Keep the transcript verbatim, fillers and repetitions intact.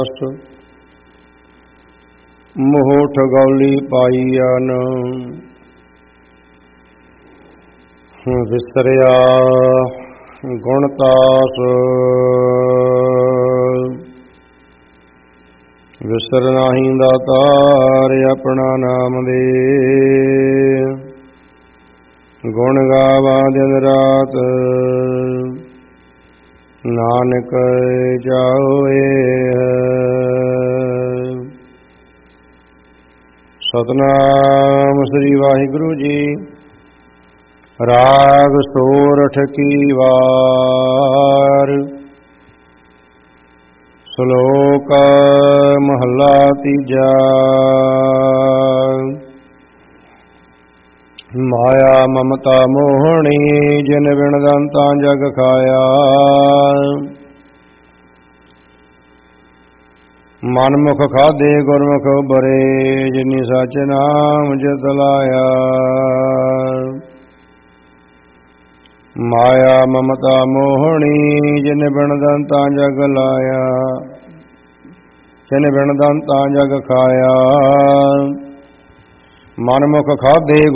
ਮੋਹ ਠਗੌਲੀ ਪਾਈਆਨ, ਵਿਸਰਿਆ ਗੁਣ ਤਾਸ। ਵਿਸਰ ਨਾਹੀਂ ਦਾਤਾਰ ਆਪਣਾ ਨਾਮ ਦੇ, ਗੁਣ ਗਾਵਾ ਦਿਨ ਰਾਤ ਨਾਨਕ ਜਾਓਏ। ਸਤਿਨਾਮ ਸ੍ਰੀ ਵਾਹਿਗੁਰੂ ਜੀ। ਰਾਗ ਸੋਰਠ ਕੀ ਵਾਰ। ਸ਼ਲੋਕ ਮਹਲਾ ਤੀਜਾ। ਮਾਇਆ ਮਮਤਾ ਮੋਹਣੀ, ਜਿਨ ਬਿਨ ਦੰਤਾ ਜਗ ਖਾਇਆ। ਮਨਮੁਖ ਖਾਧੇ ਗੁਰਮੁਖ ਬਰੇ, ਜਿਨੀ ਸਚ ਨਾਮ ਜਿਤ ਲਾਇਆ। ਮਾਇਆ ਮਮਤਾ ਮੋਹਣੀ, ਜਿਨ ਬਿਨ ਦੰਤਾ ਜਗ ਲਾਇਆ। ਜਿਨ ਬਿਨ ਦੰਤਾ ਜਗ ਖਾਇਆ। ਮਨਮੁਖ ਖਾਧੇ